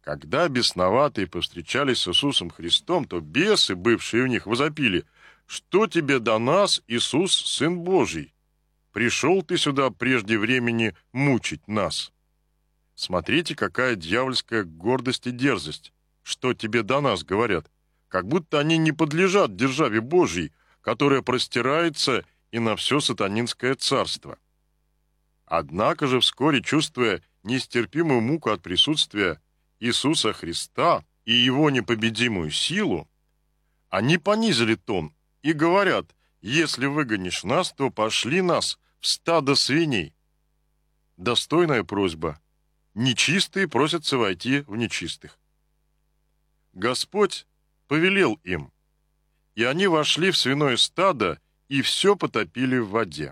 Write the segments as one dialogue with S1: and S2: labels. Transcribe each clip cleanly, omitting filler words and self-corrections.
S1: Когда бесноватые повстречались с Иисусом Христом, то бесы, бывшие в них, возопили: «Что тебе до нас, Иисус, Сын Божий? Пришел ты сюда прежде времени мучить нас». Смотрите, какая дьявольская гордость и дерзость. «Что тебе до нас?» — говорят, как будто они не подлежат державе Божьей, которая простирается и на все сатанинское царство. Однако же вскоре, чувствуя нестерпимую муку от присутствия Иисуса Христа и Его непобедимую силу, они понизили тон и говорят: «Если выгонишь нас, то пошли нас в стадо свиней». Достойная просьба. Нечистые просятся войти в нечистых. Господь повелел им, и они вошли в свиное стадо и все потопили в воде.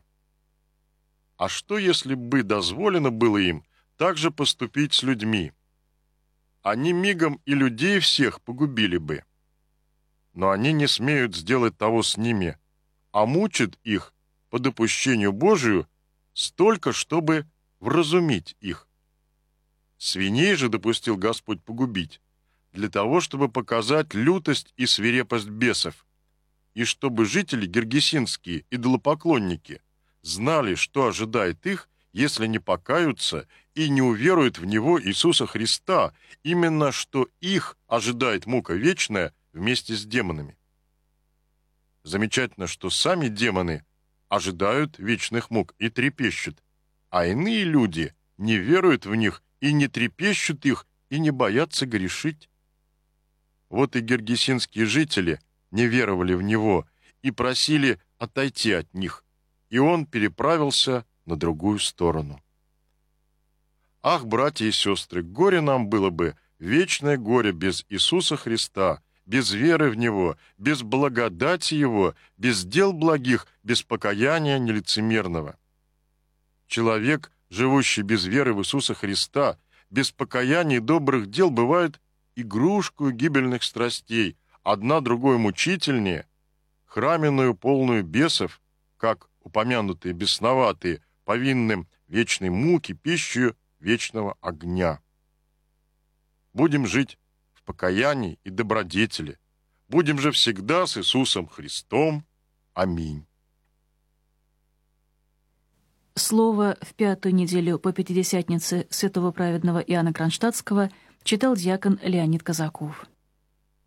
S1: А что, если бы дозволено было им также поступить с людьми? Они мигом и людей всех погубили бы. Но они не смеют сделать того с ними, а мучат их по допущению Божию столько, чтобы вразумить их. Свиней же допустил Господь погубить для того, чтобы показать лютость и свирепость бесов, и чтобы жители гергесинские, идолопоклонники, знали, что ожидает их, если не покаются и не уверуют в Него, Иисуса Христа, именно что их ожидает мука вечная вместе с демонами. Замечательно, что сами демоны ожидают вечных мук и трепещут, а иные люди не веруют в них и не трепещут их, и не боятся грешить. Вот и гергесинские жители не веровали в Него и просили отойти от них, и Он переправился на другую сторону. Ах, братья и сестры, горе нам было бы, вечное горе без Иисуса Христа, без веры в Него, без благодати Его, без дел благих, без покаяния нелицемерного. Человек, живущий без веры в Иисуса Христа, без покаяния и добрых дел, бывает игрушкою гибельных страстей, одна другой мучительнее, храменную полную бесов, как упомянутые бесноватые, повинным вечной муки, пищею вечного огня. Будем жить в покаянии и добродетели. Будем же всегда с Иисусом Христом. Аминь.
S2: Слово в пятую неделю по Пятидесятнице святого праведного Иоанна Кронштадтского читал диакон Леонид Казаков.